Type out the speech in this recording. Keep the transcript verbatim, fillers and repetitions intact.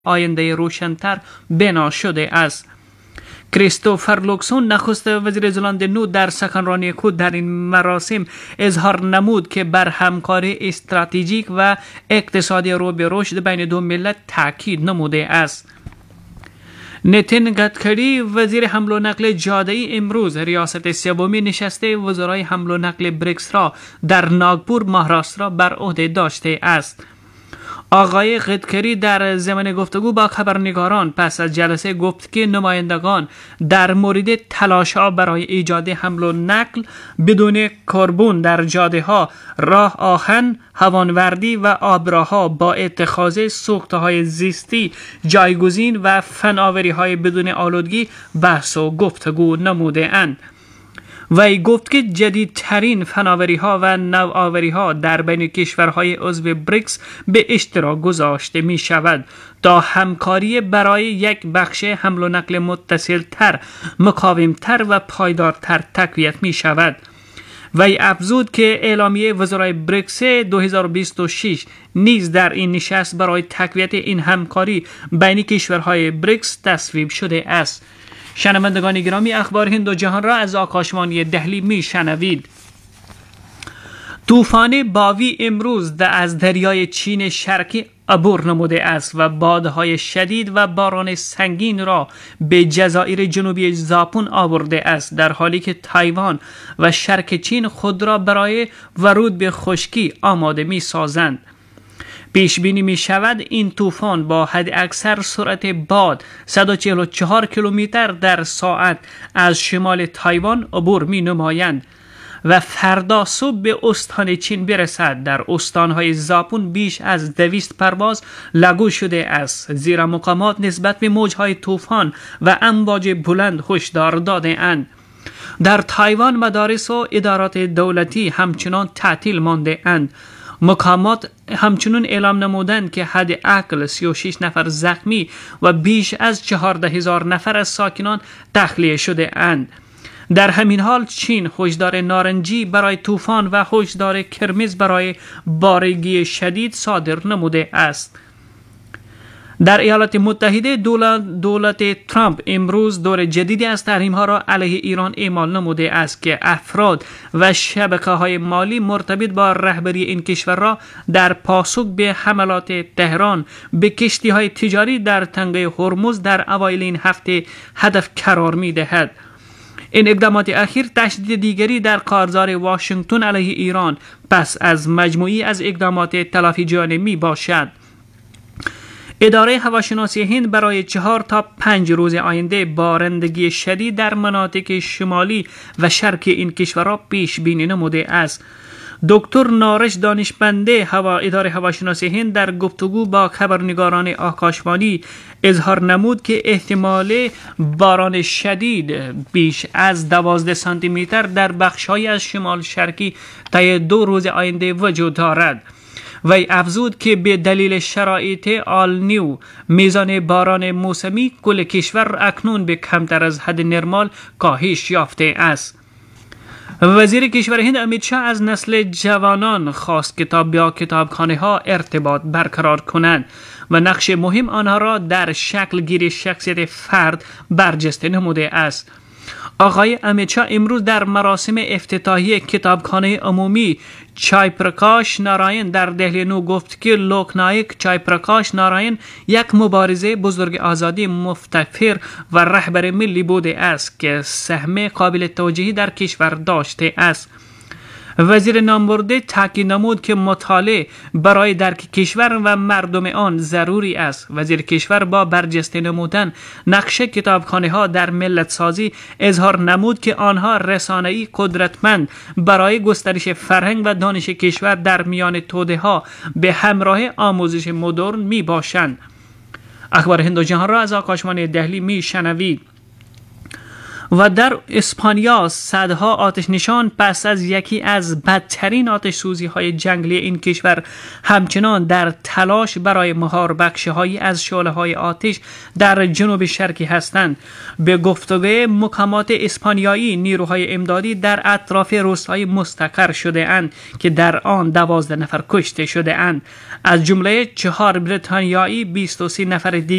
آینده روشن‌تر بنا شده است. کریستوفر لوکسون نخست وزیر زلاند نو در سخنرانی خود در این مراسم اظهار نمود که بر همکاری استراتژیک و اقتصادی رو به رشد بین دو ملت تاکید نموده است. نیتین گدکری وزیر حمل و نقل جاده‌ای امروز ریاست سومی نشست وزرای حمل و نقل بریکس را در ناگپور مهاراشترا بر عهده داشته است. آقای گدکری در ضمن گفتگو با خبرنگاران پس از جلسه گفت که نمایندگان در مورد تلاش‌ها برای ایجاد حمل و نقل بدون کربن در جاده‌ها، راه آهن، هوانوردی و آبراها با اتخاذ سوخته‌های زیستی جایگزین و فناوری‌های بدون آلودگی بحث و گفتگو نموده اند. وی گفت که جدیدترین فناوری‌ها و نوآوری‌ها در بین کشورهای عضو بریکس به اشتراک گذاشته می شود تا همکاری برای یک بخش حمل و نقل متصل‌تر، مقاوم‌تر و پایدارتر تقویت می شود. وی افزود که اعلامیه وزرای بریکس دو هزار و بیست و شش نیز در این نشست برای تقویت این همکاری بین کشورهای بریکس تصویب شده است. شنوندگان گرامی، اخبار هند و جهان را از آکاشوانی دهلی می شنوید. طوفان باوی امروز از دریای چین شرقی عبور نموده است و بادهای شدید و باران سنگین را به جزایر جنوبی ژاپن آورده است، در حالی که تایوان و شرق چین خود را برای ورود به خشکی آماده می سازند. پیش بینی می شود این طوفان با حد اکثر سرعت باد صد و چهل و چهار کیلومتر در ساعت از شمال تایوان عبور می نمایند و فردا صبح به استان چین برسد. در استانهای ژاپن بیش از دویست پرواز لغو شده است، زیرا مقامات نسبت به موجهای طوفان و امواج بلند هشدار داده اند. در تایوان مدارس و ادارات دولتی همچنان تعطیل مانده اند. مقامات همچنین اعلام نمودند که حداقل سی و شش نفر زخمی و بیش از چهارده هزار نفر از ساکنان تخلیه شده اند. در همین حال چین هشدار نارنجی برای طوفان و هشدار قرمز برای بارگی شدید صادر نموده است. در ایالات متحده دولت, دولت ترامپ امروز دور جدیدی از تحریم‌ها را علیه ایران اعمال نموده است که افراد و شبکه‌های مالی مرتبط با رهبری این کشور را در پاسخ به حملات تهران به کشتی‌های تجاری در تنگه هرمز در اوایل این هفته هدف قرار می‌دهد. این اقدامات اخیر تشدید دیگری در کارزار واشنگتن علیه ایران پس از مجموعی از اقدامات تلافی جهانی می باشد. اداره هواشناسی هند برای چهار تا پنج روز آینده بارندگی شدید در مناطق شمالی و شرقی این کشور را پیش بینی نموده است. دکتر نارش دانشمنده هوا اداره هواشناسی هند در گفتگو با خبرنگاران آکاشوانی اظهار نمود که احتمال باران شدید بیش از دوازده سانتی متر در بخش‌های از شمال شرقی طی دو روز آینده وجود دارد. وی افزود که به دلیل شرایط آل نیو میزان باران موسمی کل کشور اکنون به کمتر از حد نرمال کاهش یافته است. وزیر کشور هند امیت شاه از نسل جوانان خواست کتاب با کتابخانه ها ارتباط برقرار کنند و نقش مهم آنها را در شکل گیری شخصیت فرد برجسته نموده است. آقای امیت شاه امروز در مراسم افتتاحیه کتابخانه عمومی چای پرکاش ناراین در دهلی نو گفت که لوکنایک چای پرکاش ناراین یک مبارزه بزرگ آزادی مفتخر و رهبر ملی بوده است که سهم قابل توجهی در کشور داشته است. وزیر نامبرده تاکید نمود که مطالعه برای درک کشور و مردم آن ضروری است. وزیر کشور با برجسته نمودن نقش کتابخانه ها در ملت سازی اظهار نمود که آنها رسانه‌ای قدرتمند برای گسترش فرهنگ و دانش کشور در میان توده ها به همراه آموزش مدرن می باشند. اخبار هند و جهان را از آکاشوانی دهلی می شنوید. و در اسپانیا صدها آتش نشان پس از یکی از بدترین آتش سوزی های جنگلی این کشور همچنان در تلاش برای مهار بخشهایی از شعله های آتش در جنوب شرقی هستند. به گفته مقامات اسپانیایی نیروهای امدادی در اطراف روستای مستقر شده اند که در آن دوازده نفر کشته شده اند، از جمله چهار بریتانیایی، بیست و سه نفر دیگر